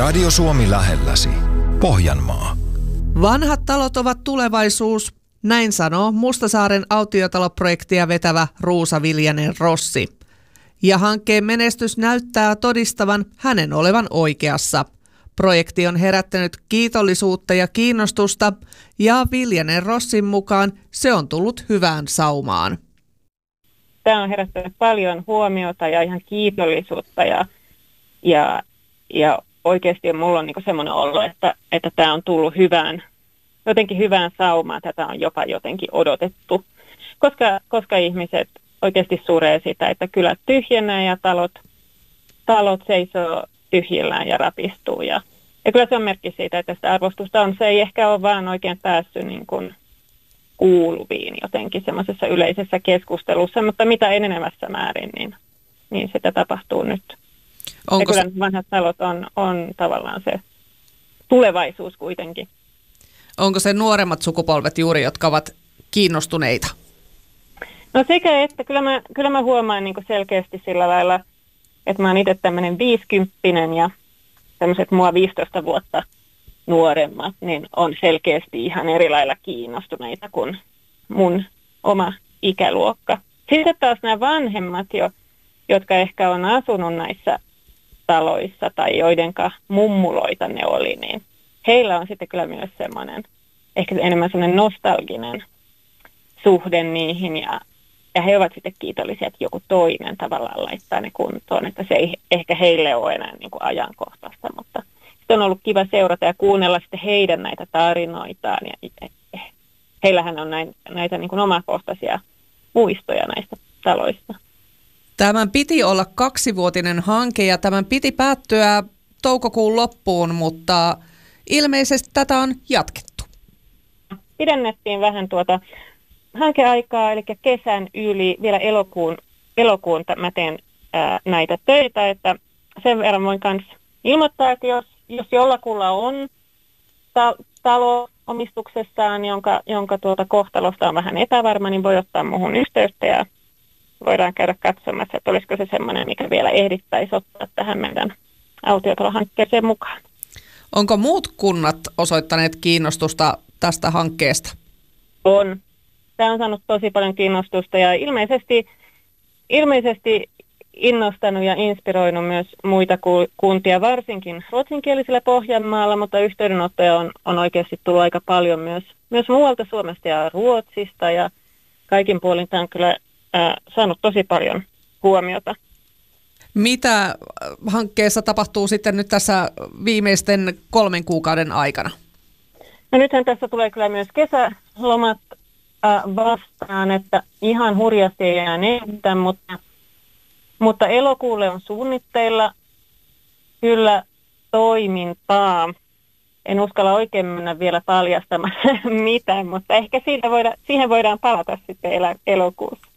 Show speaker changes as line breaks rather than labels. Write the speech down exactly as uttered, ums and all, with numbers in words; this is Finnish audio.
Radio Suomi lähelläsi. Pohjanmaa.
Vanhat talot ovat tulevaisuus, näin sanoo Mustasaaren autiotaloprojektia vetävä Ruusa Viljanen Rossi. Ja hankkeen menestys näyttää todistavan hänen olevan oikeassa. Projekti on herättänyt kiitollisuutta ja kiinnostusta, ja Viljanen Rossin mukaan se on tullut hyvään saumaan.
Tämä on herättänyt paljon huomiota ja ihan kiitollisuutta, ja, ja, ja oikeasti mulla on niin semmoinen olo, että, että tämä on tullut hyvään, jotenkin hyvään saumaan. Tätä on jopa jotenkin odotettu, koska, koska ihmiset oikeasti suree sitä, että kylät tyhjenee ja talot, talot seisoo tyhjillään ja rapistuu. Ja, ja kyllä se on merkki siitä, että sitä arvostusta on. Se ei ehkä ole vaan oikein päässyt niin kuin kuuluviin jotenkin semmoisessa yleisessä keskustelussa, mutta mitä enenevässä määrin, niin, niin sitä tapahtuu nyt. Onko ja kyllä se... vanhat talot on, on tavallaan se tulevaisuus kuitenkin.
Onko se nuoremmat sukupolvet juuri, jotka ovat kiinnostuneita?
No sekä, että kyllä mä, kyllä mä huomaan niin kuin selkeästi sillä lailla, että mä oon itse tämmöinen viisikymppinen ja tämmöiset mua viisitoista vuotta nuoremmat, niin on selkeästi ihan eri lailla kiinnostuneita kuin mun oma ikäluokka. Sitten taas nämä vanhemmat, jo, jotka ehkä on asunut näissä taloissa tai joidenka mummuloita ne oli, niin heillä on sitten kyllä myös semmoinen, ehkä enemmän semmoinen nostalginen suhde niihin, ja, ja he ovat sitten kiitollisia, että joku toinen tavallaan laittaa ne kuntoon, että se ei ehkä heille ole enää niin kuin ajankohtaista, mutta sitten on ollut kiva seurata ja kuunnella sitten heidän näitä tarinoitaan, ja heillähän on näin, näitä niin kuin omakohtaisia muistoja näistä taloista.
Tämän piti olla kaksivuotinen hanke ja tämän piti päättyä toukokuun loppuun, mutta ilmeisesti tätä on jatkettu.
Pidennettiin vähän tuota hankeaikaa, eli kesän yli, vielä elokuun, elokuun mä teen ää, näitä töitä, että sen verran voin myös ilmoittaa, että jos, jos jollakulla on ta- talo omistuksessaan, jonka, jonka tuota kohtalosta on vähän epävarma, niin voi ottaa muuhun yhteyttä ja voidaan käydä katsomassa, että olisiko se semmoinen, mikä vielä ehdittäisi ottaa tähän meidän autiotalohankkeeseen mukaan.
Onko muut kunnat osoittaneet kiinnostusta tästä hankkeesta?
On. Tämä on saanut tosi paljon kiinnostusta ja ilmeisesti, ilmeisesti innostanut ja inspiroinut myös muita kuntia, varsinkin ruotsinkielisellä Pohjanmaalla, mutta yhteydenottoja on, on oikeasti tullut aika paljon myös, myös muualta Suomesta ja Ruotsista, ja kaikin puolin tämä on kyllä ää, saanut tosi paljon huomiota.
Mitä hankkeessa tapahtuu sitten nyt tässä viimeisten kolmen kuukauden aikana?
No nythän tässä tulee kyllä myös kesälomat ää, vastaan, että ihan hurjasti ei jää nehdä, mutta Mutta elokuulle on suunnitteilla kyllä toimintaa. En uskalla oikein mennä vielä paljastamaan mitään, mutta ehkä siitä voida, siihen voidaan palata sitten elä, elokuussa.